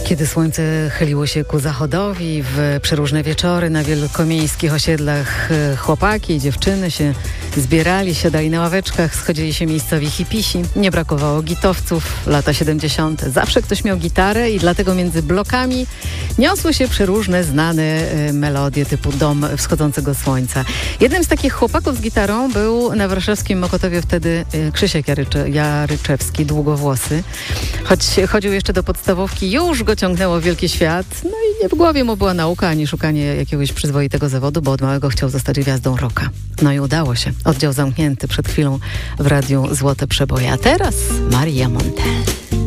Kiedy słońce chyliło się ku zachodowi, w przeróżne wieczory na wielkomiejskich osiedlach chłopaki i dziewczyny się zbierali, siadali na ławeczkach, schodzili się miejscowi hipisi. Nie brakowało gitowców, lata 70. Zawsze ktoś miał gitarę i dlatego między blokami niosły się przeróżne znane melodie typu Dom wschodzącego słońca. Jednym z takich chłopaków z gitarą był na warszawskim Mokotowie wtedy Krzysiek Jaryczewski, długowłosy. Choć chodził jeszcze do podstawówki, już go ciągnęło w wielki świat. No i nie w głowie mu była nauka, ani szukanie jakiegoś przyzwoitego zawodu, bo od małego chciał zostać gwiazdą rocka. No i udało się. Oddział zamknięty przed chwilą w radiu Złote Przeboje. A teraz Maria Montell.